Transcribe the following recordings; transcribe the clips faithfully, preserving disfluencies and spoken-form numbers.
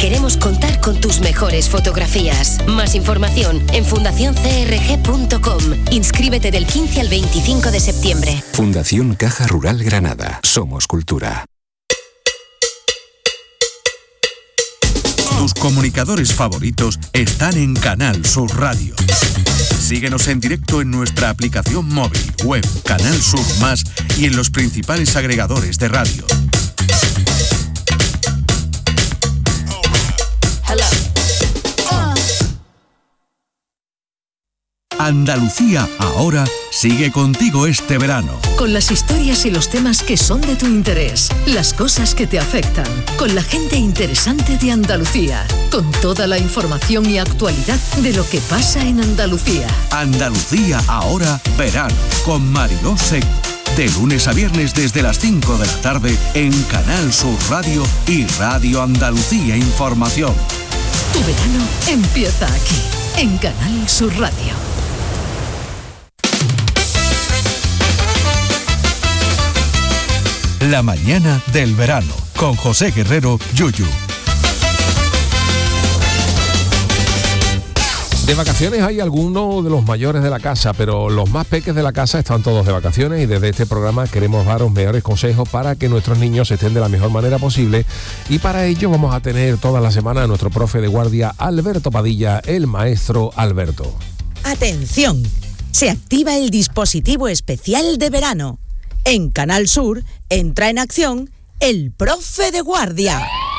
queremos contar con tus mejores fotografías. Más información en fundación c r g punto com. Inscríbete del quince al veinticinco de septiembre. Fundación Caja Rural Granada. Somos cultura. Tus comunicadores favoritos están en Canal Sur Radio. Síguenos en directo en nuestra aplicación móvil, web, Canal Sur Más y en los principales agregadores de radio. Andalucía Ahora sigue contigo este verano. Con las historias y los temas que son de tu interés, las cosas que te afectan, con la gente interesante de Andalucía, con toda la información y actualidad de lo que pasa en Andalucía. Andalucía Ahora verano con Mariló Seco. De lunes a viernes desde las cinco de la tarde en Canal Sur Radio y Radio Andalucía Información. Tu verano empieza aquí, en Canal Sur Radio. La mañana del verano, con José Guerrero, Yuyu. De vacaciones hay algunos de los mayores de la casa, pero los más peques de la casa están todos de vacaciones y desde este programa queremos daros mejores consejos para que nuestros niños estén de la mejor manera posible y para ello vamos a tener toda la semana a nuestro profe de guardia Alberto Padilla, el maestro Alberto. ¡Atención! Se activa el dispositivo especial de verano. En Canal Sur entra en acción el profe de guardia.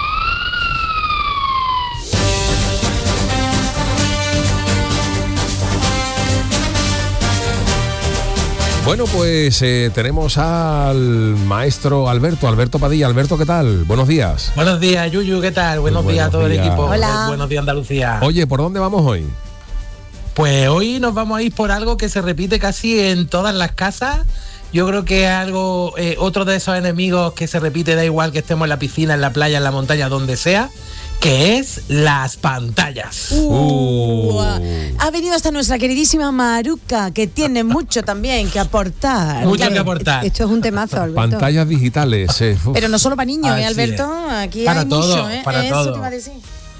Bueno, pues eh, tenemos al maestro Alberto, Alberto Padilla. Alberto, ¿qué tal? Buenos días. Buenos días, Yuyu, ¿qué tal? Buenos, buenos días a todo días. El equipo. Hola. Buenos días, Andalucía. Oye, ¿por dónde vamos hoy? Pues hoy nos vamos a ir por algo que se repite casi en todas las casas. Yo creo que es algo, eh, otro de esos enemigos que se repite, da igual que estemos en la piscina, en la playa, en la montaña, donde sea, que es las pantallas. Uh, ha venido hasta nuestra queridísima Maruca, que tiene mucho también que aportar. Mucho que aportar. Esto es un temazo, Alberto. Pantallas digitales. Eh, Pero no solo para niños, Así ¿eh, Alberto? es. Aquí para hay todo, mucho, ¿eh? para Eso todo. te iba a decir.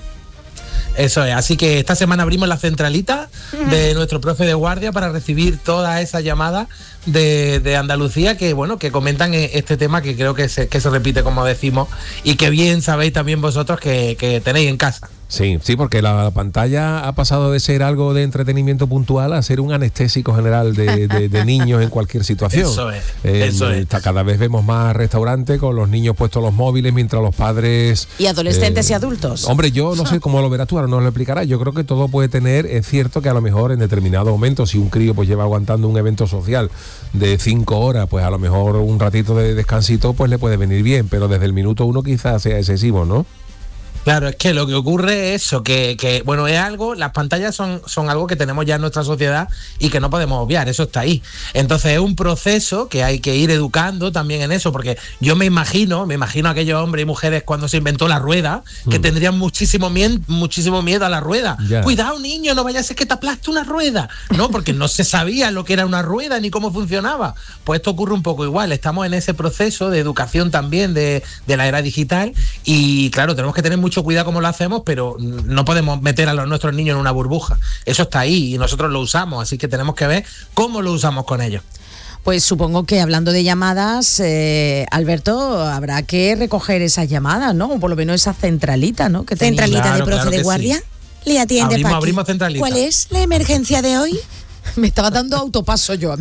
Eso es, así que esta semana abrimos la centralita de nuestro profe de guardia para recibir todas esas llamadas de, de Andalucía que, bueno, que comentan este tema que creo que se, que se repite, como decimos, y que bien sabéis también vosotros que, que tenéis en casa. Sí, sí, porque la pantalla ha pasado de ser algo de entretenimiento puntual a ser un anestésico general de, de, de niños en cualquier situación. Eso es, eh, eso es. Cada vez vemos más restaurantes con los niños puestos los móviles mientras los padres... Y adolescentes eh, y adultos. Hombre, yo no sé cómo lo verás tú, ahora nos lo explicarás. Yo creo que todo puede tener, es cierto que a lo mejor en determinado momento, si un crío pues lleva aguantando un evento social de cinco horas, pues a lo mejor un ratito de descansito pues le puede venir bien, pero desde el minuto uno quizás sea excesivo, ¿no? Claro, es que lo que ocurre es eso, que, que bueno, es algo, las pantallas son, son algo que tenemos ya en nuestra sociedad y que no podemos obviar, eso está ahí. Entonces es un proceso que hay que ir educando también en eso, porque yo me imagino, me imagino a aquellos hombres y mujeres cuando se inventó la rueda, que mm. tendrían muchísimo miedo, muchísimo miedo a la rueda. Yeah. Cuidado, niño, no vaya a ser que te aplaste una rueda. No, porque no se sabía lo que era una rueda ni cómo funcionaba. Pues esto ocurre un poco igual, estamos en ese proceso de educación también de, de la era digital y claro, tenemos que tener mucho cuidado cómo lo hacemos, pero no podemos meter a los, nuestros niños en una burbuja. Eso está ahí y nosotros lo usamos, así que tenemos que ver cómo lo usamos con ellos. Pues supongo que hablando de llamadas, eh, Alberto, habrá que recoger esas llamadas, ¿no? O por lo menos esa centralita, ¿no? Que centralita claro, de profe claro de guardia. Sí. Le atiende abrimos, Paqui. abrimos centralita. ¿Cuál es la emergencia de hoy? Me estaba dando autopaso yo.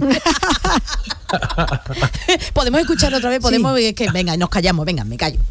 ¿Podemos escuchar otra vez? ¿Podemos? Sí. Que, venga, nos callamos, venga, me callo.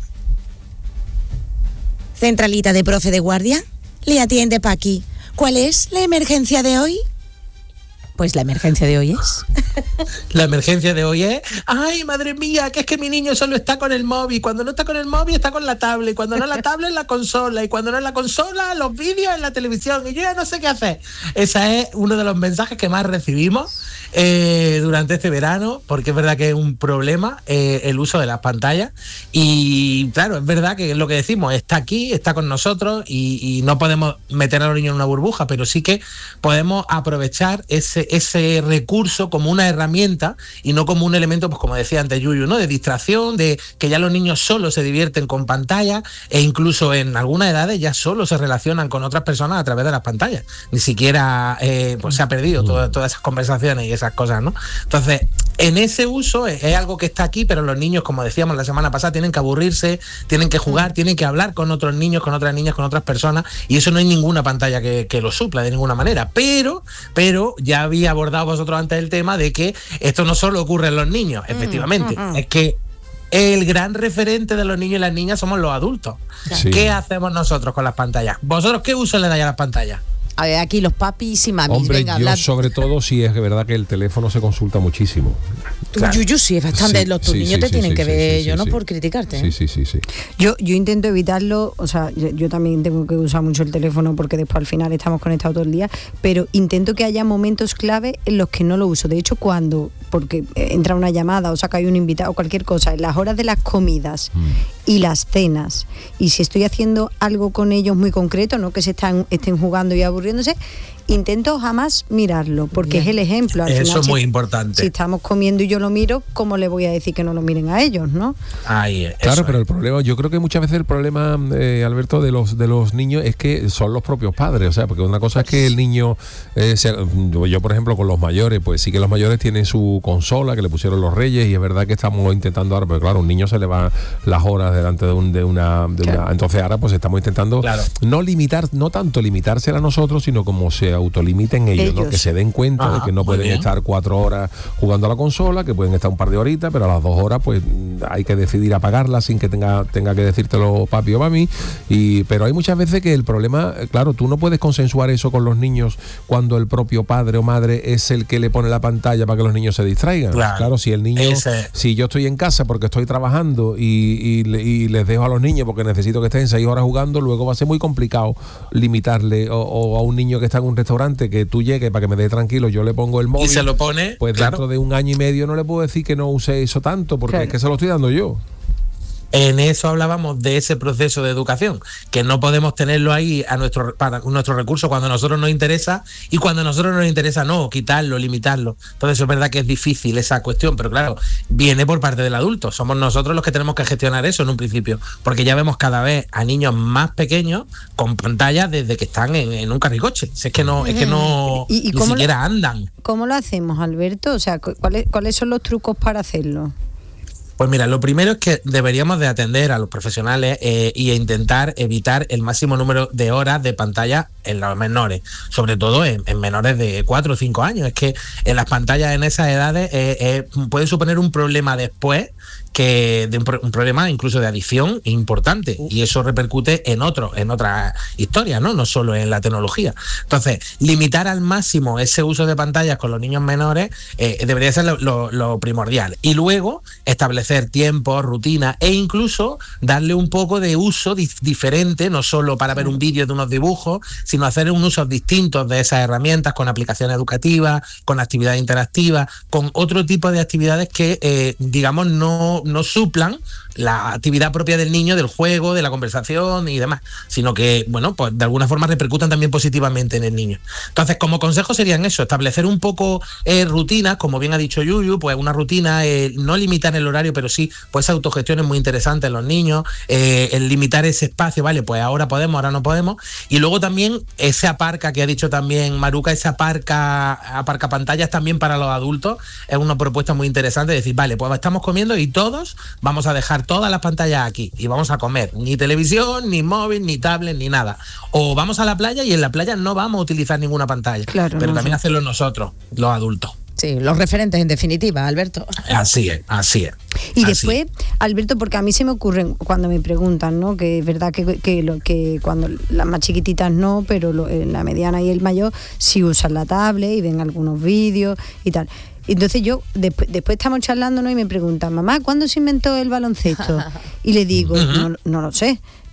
Centralita de profe de guardia, le atiende Paqui. ¿Cuál es la emergencia de hoy? Pues la emergencia de hoy es... La emergencia de hoy es... ¡Ay, madre mía! Que es que mi niño solo está con el móvil. Cuando no está con el móvil está con la tablet. Y cuando no es la tablet es la consola. Y cuando no es la consola, los vídeos en la televisión. Y yo ya no sé qué hacer. Ese es uno de los mensajes que más recibimos. eh, durante este verano, porque es verdad que es un problema eh, el uso de las pantallas. Y claro, es verdad que lo que decimos está aquí, está con nosotros y, y no podemos meter a los niños en una burbuja, pero sí que podemos aprovechar ese, ese recurso como una herramienta y no como un elemento, pues como decía antes Yuyu, ¿no? De distracción, de que ya los niños solo se divierten con pantallas e incluso en algunas edades ya solo se relacionan con otras personas a través de las pantallas. Ni siquiera eh, pues se ha perdido todo, todas esas conversaciones y esas cosas, ¿no? Entonces, en ese uso es, es algo que está aquí, pero los niños, como decíamos la semana pasada, tienen que aburrirse, tienen que jugar, tienen que hablar con otros niños, con otras niñas, con otras personas, y eso no hay ninguna pantalla que, que lo supla de ninguna manera. Pero, pero ya había abordado vosotros antes el tema de que esto no solo ocurre en los niños, efectivamente, mm, mm, mm. es que el gran referente de los niños y las niñas somos los adultos. Sí. ¿Qué hacemos nosotros con las pantallas? ¿Vosotros qué uso le dais a las pantallas? A ver, aquí los papis y mamis. Hombre, venga, yo hablar. sobre todo si es verdad que el teléfono se consulta muchísimo. Tú, claro. Yuyu, sí, es bastante. Sí, los tus sí, niños sí, te sí, tienen sí, que sí, ver, sí, yo sí, no sí. por criticarte. Sí, sí, sí, sí. Yo, yo intento evitarlo, o sea, yo, yo también tengo que usar mucho el teléfono porque después al final estamos conectados todo el día, pero intento que haya momentos clave en los que no lo uso. De hecho, cuando, porque entra una llamada o saca ahí un invitado o cualquier cosa, en las horas de las comidas mm. y las cenas, y si estoy haciendo algo con ellos muy concreto, no que se están, estén jugando y aburriéndose, intento jamás mirarlo, porque Bien. es el ejemplo. Al Eso final, es muy si, importante. Si estamos comiendo y yo lo miro, ¿cómo le voy a decir que no lo miren a ellos, no? Ahí es. Claro, pero el problema, yo creo que muchas veces el problema, eh, Alberto, de los de los niños es que son los propios padres, o sea, porque una cosa es que el niño, eh, sea, yo por ejemplo con los mayores, pues sí que los mayores tienen su consola que le pusieron los Reyes y es verdad que estamos intentando ahora, pero claro, un niño se le va las horas delante de, un, de, una, de claro. una, entonces ahora pues estamos intentando claro. no limitar, no tanto limitársela a nosotros, sino como se autolimiten ellos, ellos. ¿no? Que se den cuenta Ajá, de que no pueden bien. estar cuatro horas jugando a la consola, que pueden estar un par de horitas, pero a las dos horas pues hay que decidir apagarla sin que tenga tenga que decírtelo papi o mami. Y pero hay muchas veces que el problema, claro, tú no puedes consensuar eso con los niños cuando el propio padre o madre es el que le pone la pantalla para que los niños se distraigan. Claro, claro si el niño, Ese. si yo estoy en casa porque estoy trabajando y, y, y les dejo a los niños porque necesito que estén seis horas jugando, luego va a ser muy complicado limitarle o, o a un niño que está en un restaurante que tú llegues para que me dé tranquilo, yo le pongo el móvil. Y se lo pone. Pues claro. dentro de un año y medio no le puedo decir que no use eso tanto, porque claro. es que se lo estoy dando yo. En eso hablábamos de ese proceso de educación, que no podemos tenerlo ahí a nuestro, para nuestro recurso cuando a nosotros nos interesa y cuando a nosotros nos interesa no, quitarlo, limitarlo. Entonces es verdad que es difícil esa cuestión, pero claro, viene por parte del adulto. Somos nosotros los que tenemos que gestionar eso en un principio, porque ya vemos cada vez a niños más pequeños con pantallas desde que están en, en un carricoche. Si es que no, es que no ¿Y, y ni siquiera lo, andan. ¿Cómo lo hacemos, Alberto? O sea, ¿cuáles, cuáles son los trucos para hacerlo? Pues mira, lo primero es que deberíamos de atender a los profesionales eh, y intentar evitar el máximo número de horas de pantalla en los menores, sobre todo en, en menores de cuatro o cinco años. Es que en las pantallas en esas edades eh, eh, puede suponer un problema después que de un, un problema incluso de adicción importante y eso repercute en otros, en otras historias, ¿no? No solo en la tecnología. Entonces, limitar al máximo ese uso de pantallas con los niños menores eh, debería ser lo, lo, lo primordial. Y luego establecer tiempos, rutinas e incluso darle un poco de uso dif- diferente, no solo para ver un vídeo de unos dibujos, sino hacer un uso distinto de esas herramientas con aplicaciones educativas, con actividades interactivas, con otro tipo de actividades que, eh, digamos, no no suplan la actividad propia del niño, del juego, de la conversación y demás, sino que, bueno, pues de alguna forma repercutan también positivamente en el niño. Entonces, como consejo serían eso, establecer un poco eh, rutinas, como bien ha dicho Yuyu, pues una rutina, eh, no limitar el horario, pero sí, pues esa autogestión es muy interesante en los niños, eh, el limitar ese espacio, vale, pues ahora podemos, ahora no podemos, y luego también ese aparca que ha dicho también Maruca, ese aparca, aparca pantallas también para los adultos, es una propuesta muy interesante, de decir, vale, pues estamos comiendo y todos vamos a dejar todas las pantallas aquí y vamos a comer, ni televisión, ni móvil, ni tablet, ni nada. O vamos a la playa y en la playa no vamos a utilizar ninguna pantalla, claro, pero no también sé. hacerlo nosotros, los adultos. Sí, los referentes en definitiva, Alberto. Así es, así es. Y así después, es. Alberto, porque a mí se me ocurren cuando me preguntan, ¿no? Que es verdad que, que, lo, que cuando las más chiquititas no, pero lo, la mediana y el mayor sí usan la tablet y ven algunos vídeos y tal. Entonces yo, después, después estamos charlando, ¿no? Y me preguntan, mamá, ¿cuándo se inventó el baloncesto? Y le digo, uh-huh. no, no lo sé.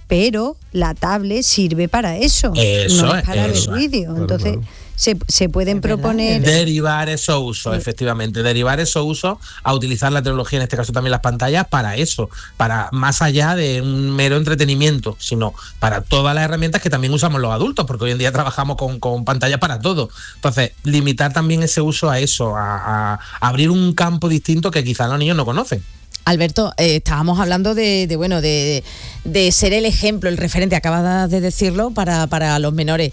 pero la tablet sirve para eso, Eso no es, es para eso ver es. vídeo. Claro, Entonces claro. se, se pueden proponer... Derivar esos usos, efectivamente, derivar esos usos a utilizar la tecnología, en este caso también las pantallas, para eso, para más allá de un mero entretenimiento, sino para todas las herramientas que también usamos los adultos, porque hoy en día trabajamos con, con pantallas para todo. Entonces, limitar también ese uso a eso, a, a abrir un campo distinto que quizás los niños no conocen. Alberto, eh, estábamos hablando de, de bueno de, de ser el ejemplo, el referente, acabas de decirlo, para, para los menores.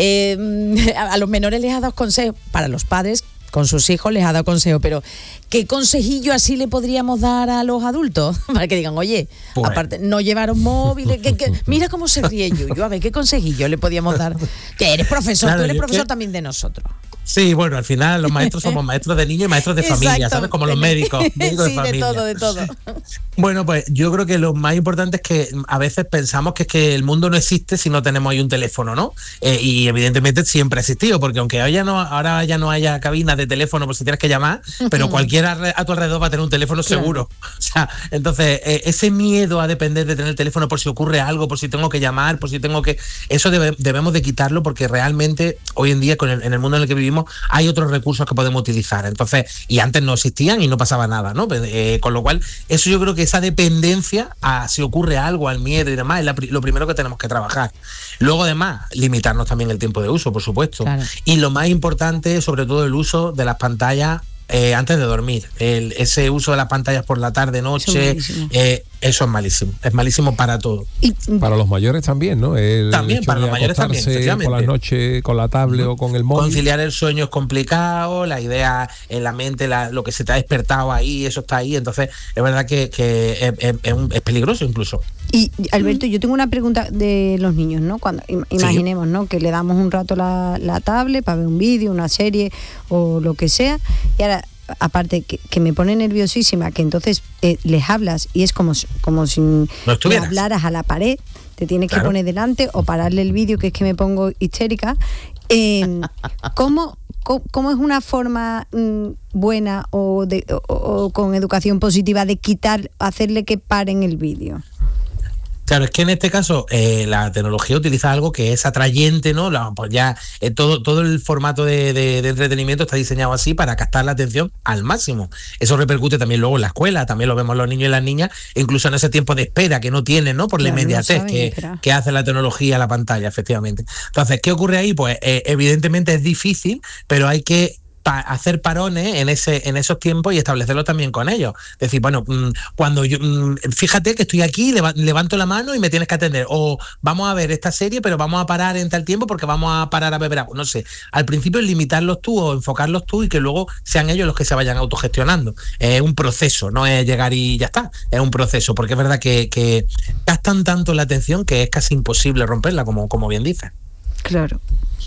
Eh, a, a los menores les ha dado consejos, para los padres con sus hijos les ha dado consejo, pero ¿qué consejillo así le podríamos dar a los adultos? Para que digan, oye, pues. aparte, no llevaros móviles, que, que, mira cómo se ríe Yuyu, a ver, ¿qué consejillo le podíamos dar? Que eres profesor, Claro, tú eres yo profesor que... también de nosotros. Sí, bueno, al final los maestros somos maestros de niños y maestros de familia, Exacto. ¿sabes? Como los médicos, médicos Sí, de familia. de todo, de todo. Bueno, pues yo creo que lo más importante es que a veces pensamos que es que el mundo no existe si no tenemos ahí un teléfono, ¿no? Eh, y evidentemente siempre ha existido, porque aunque ahora ya no, ahora ya no haya cabinas de teléfono por si tienes que llamar, pero cualquiera a tu alrededor va a tener un teléfono seguro. Claro. O sea, entonces eh, ese miedo a depender de tener el teléfono por si ocurre algo, por si tengo que llamar, por si tengo que... Eso debe, debemos de quitarlo, porque realmente hoy en día con el, en el mundo en el que vivimos hay otros recursos que podemos utilizar. Entonces, y antes no existían y no pasaba nada, ¿no? Eh, con lo cual, eso yo creo que esa dependencia a si ocurre algo, al miedo y demás, es la, lo primero que tenemos que trabajar. Luego, además, limitarnos también el tiempo de uso, por supuesto. Claro. Y lo más importante, sobre todo, el uso de las pantallas Eh, antes de dormir. El, ese uso de las pantallas por la tarde, noche, eso es, eh, eso es malísimo. Es malísimo para todo. Y para los mayores también, ¿no? El también, hecho para de los mayores también, por las noches con la tablet uh-huh. o con el móvil. Conciliar el sueño es complicado, la idea en la mente, la, lo que se te ha despertado ahí, eso está ahí. Entonces, es verdad que, que es, es, es, un, es peligroso incluso. Y Alberto, yo tengo una pregunta de los niños, ¿no? Cuando imaginemos, sí. ¿no? Que le damos un rato la, la tablet para ver un vídeo, una serie o lo que sea, y ahora aparte que, que me pone nerviosísima, que entonces eh, les hablas y es como, como si no le hablaras a la pared, te tienes claro. que poner delante o pararle el vídeo, que es que me pongo histérica. Eh, ¿cómo, cómo, ¿Cómo es una forma mm, buena o, de, o, o con educación positiva de quitar, hacerle que paren el vídeo? Claro, es que en este caso eh, la tecnología utiliza algo que es atrayente, ¿no? La, pues ya eh, todo, todo el formato de, de, de entretenimiento está diseñado así para captar la atención al máximo. Eso repercute también luego en la escuela, también lo vemos los niños y las niñas, incluso en ese tiempo de espera que no tienen, ¿no? Por claro, la inmediatez no que, que hace la tecnología a la pantalla, efectivamente. Entonces, ¿qué ocurre ahí? Pues eh, evidentemente es difícil, pero hay que Pa hacer parones en ese en esos tiempos y establecerlo también con ellos. Decir, bueno, cuando yo fíjate que estoy aquí, levanto la mano y me tienes que atender. O vamos a ver esta serie, pero vamos a parar en tal tiempo porque vamos a parar a beber agua. No sé. Al principio es limitarlos tú o enfocarlos tú y que luego sean ellos los que se vayan autogestionando. Es un proceso, no es llegar y ya está. Es un proceso, porque es verdad que, que gastan tanto la atención que es casi imposible romperla, como, como bien dices. Claro.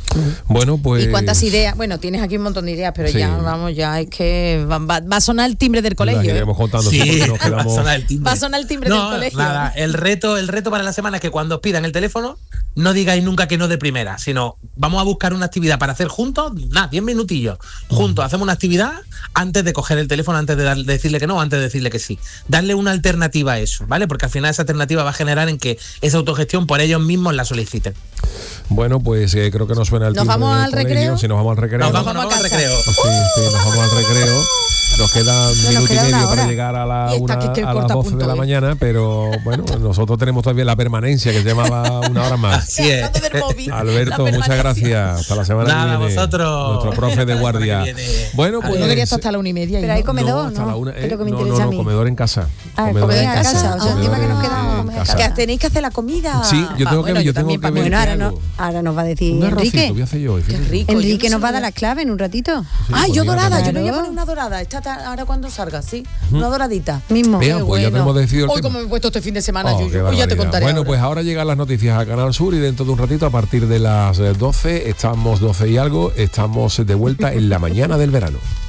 Bueno, pues... ¿Y cuántas ideas? Bueno, tienes aquí un montón de ideas, pero sí. ya, vamos, ya es que va, va, va a sonar el timbre del colegio. ¿eh? Contando, sí, nos quedamos... va a sonar el timbre. Va a sonar el timbre no, del colegio. Nada, el reto, el reto para la semana es que cuando os pidan el teléfono, no digáis nunca que no de primera, sino vamos a buscar una actividad para hacer juntos, nada, diez minutillos. Juntos, hacemos una actividad antes de coger el teléfono, antes de, dar, de decirle que no, antes de decirle que sí. Darle una alternativa a eso, ¿vale? Porque al final esa alternativa va a generar en que esa autogestión por ellos mismos la soliciten. Bueno, pues eh, creo que nos suena el timbre. ¿Nos vamos al colegio. recreo? Si nos vamos al recreo. Nos vamos, nos vamos al recreo. Sí, sí, nos vamos al recreo. Nos queda un minuto y medio para llegar a, la una, a las doce de la mañana, pero bueno, nosotros tenemos todavía la permanencia que se llamaba una hora más. Así es. Alberto, muchas gracias. Hasta la semana Nada, que viene. Vosotros. Nuestro profe de guardia. Bueno, pues. No querías hasta la una y media. Pero hay comedor, ¿no? ¿no? Una, eh, es lo que me no, interesa no, a mí. no, comedor en casa. Ah, comedor, comedor en casa. casa. O sea, encima que nos quedamos. Que tenéis que hacer la comida. Sí, yo tengo que ver. Yo tengo que ver. Bueno, ahora, no, ahora nos va a decir un Enrique. Voy a hacer yo, Qué rico. Enrique nos va a dar la clave en un ratito. Ay, yo dorada. Yo me voy a poner una dorada. Ahora cuando salga, sí. Una doradita. Mismo. Bien, pues ya tenemos decidido el Hoy tema. como me he puesto este fin de semana, oh, yo, ya te contaré. Bueno, ahora. pues ahora llegan las noticias a Canal Sur y dentro de un ratito, a partir de las doce, estamos doce y algo, estamos de vuelta en la mañana del verano.